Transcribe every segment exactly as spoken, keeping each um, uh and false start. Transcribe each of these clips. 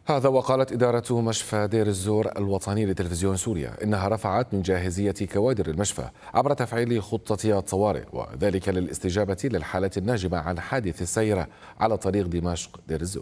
هذا وقالت إدارة مشفى دير الزور الوطني لتلفزيون سوريا إنها رفعت من جاهزية كوادر المشفى عبر تفعيل خطة الطوارئ، وذلك للاستجابة للحالة الناجمة عن حادث السيارة على طريق دمشق دير الزور.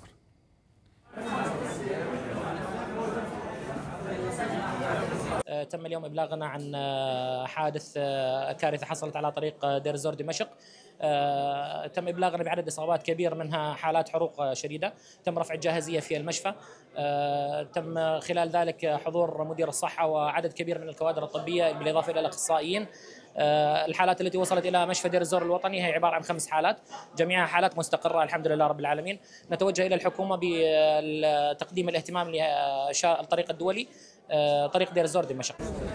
تم اليوم إبلاغنا عن حادث كارثة حصلت على طريق دير الزور دمشق. تم إبلاغنا بعدد إصابات كبير، منها حالات حروق شديدة. تم رفع الجاهزية في المشفى. تم خلال ذلك حضور مدير الصحة وعدد كبير من الكوادر الطبية بالإضافة إلى الأخصائيين. الحالات التي وصلت إلى مشفى دير الزور الوطني هي عبارة عن خمس حالات، جميعها حالات مستقرة الحمد لله رب العالمين. نتوجه إلى الحكومة بتقديم الاهتمام للطريق الدولي طريق دير الزور دمشق.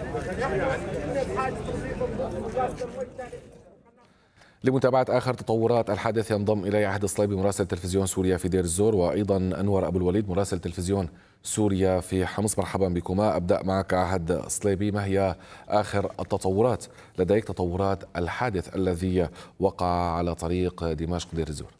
لمتابعة آخر تطورات الحادث ينضم إلي عهد الصليبي مراسل تلفزيون سوريا في دير الزور، وأيضا أنور أبو الوليد مراسل تلفزيون سوريا في حمص. مرحبا بكما. أبدأ معك عهد الصليبي، ما هي آخر التطورات لديك؟ تطورات الحادث الذي وقع على طريق دمشق دير الزور.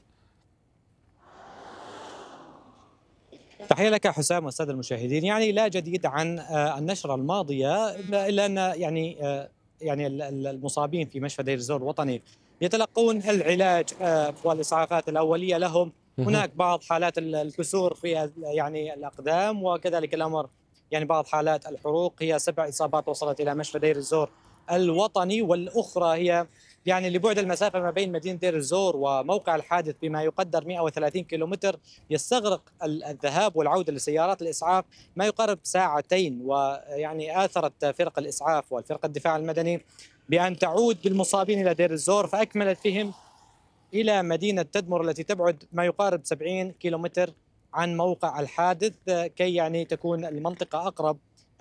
تحية لك حسام والسادة المشاهدين. يعني لا جديد عن النشرة الماضية إلا أن يعني يعني المصابين في مشفى دير الزور الوطني يتلقون العلاج والإسعافات الأولية لهم. هناك بعض حالات الكسور في يعني الأقدام، وكذلك الأمر يعني بعض حالات الحروق. هي سبع إصابات وصلت إلى مشفى دير الزور الوطني، والأخرى هي يعني لبعد المسافة ما بين مدينة دير الزور وموقع الحادث بما يقدر مئة وثلاثين كيلومتر، يستغرق الذهاب والعودة لسيارات الإسعاف ما يقارب ساعتين. ويعني آثرت فرق الإسعاف والفرق الدفاع المدني بأن تعود بالمصابين إلى دير الزور، فأكملت بهم إلى مدينة تدمر التي تبعد ما يقارب سبعين كيلومتر عن موقع الحادث، كي يعني تكون المنطقة أقرب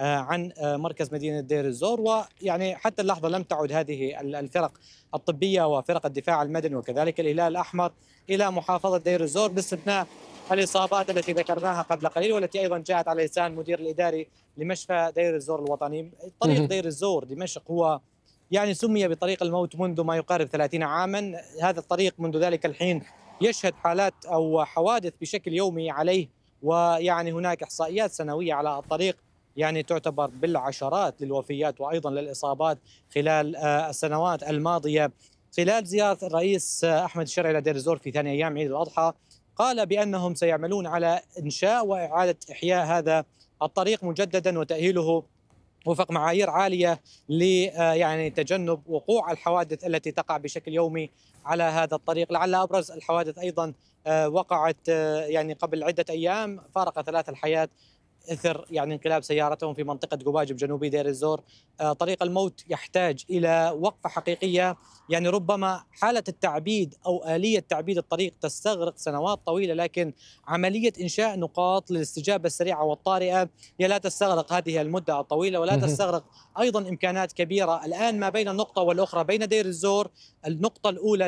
عن مركز مدينة دير الزور. ويعني حتى اللحظة لم تعد هذه الفرق الطبية وفرق الدفاع المدني وكذلك الهلال الأحمر إلى محافظة دير الزور، باستثناء الإصابات التي ذكرناها قبل قليل، والتي أيضا جاءت على لسان المدير الإداري لمشفى دير الزور الوطني. طريق دير الزور دمشق هو يعني سمي بطريق الموت منذ ما يقارب ثلاثين عاما. هذا الطريق منذ ذلك الحين يشهد حالات أو حوادث بشكل يومي عليه، ويعني هناك إحصائيات سنوية على الطريق يعني تعتبر بالعشرات للوفيات وأيضا للإصابات خلال السنوات الماضية. خلال زيارة الرئيس أحمد الشرعي إلى دير الزور في ثاني أيام عيد الأضحى، قال بأنهم سيعملون على إنشاء وإعادة إحياء هذا الطريق مجددا وتأهيله وفق معايير عالية ل يعني تجنب وقوع الحوادث التي تقع بشكل يومي على هذا الطريق. لعل أبرز الحوادث أيضا وقعت يعني قبل عدة أيام، فارق ثلاث الحياة إثر يعني انقلاب سيارتهم في منطقة قباج بجنوب دير الزور. طريق الموت يحتاج إلى وقفة حقيقية، يعني ربما حالة التعبيد أو آلية تعبيد الطريق تستغرق سنوات طويلة، لكن عملية إنشاء نقاط للاستجابة السريعة والطارئة هي لا تستغرق هذه المدة الطويلة، ولا تستغرق أيضا إمكانات كبيرة. الآن ما بين النقطة والأخرى بين دير الزور، النقطة الأولى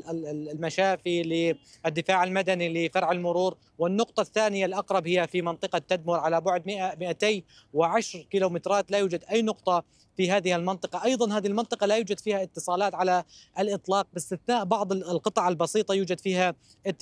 للمشافي للدفاع المدني لفرع المرور، والنقطة الثانية الأقرب هي في منطقة تدمر على بعد مئتين وعشرة كيلومترات. لا يوجد أي نقطة في هذه المنطقة. أيضا هذه المنطقة لا يوجد فيها اتصالات على الإطلاق، باستثناء بعض القطع البسيطة يوجد فيها اتصالات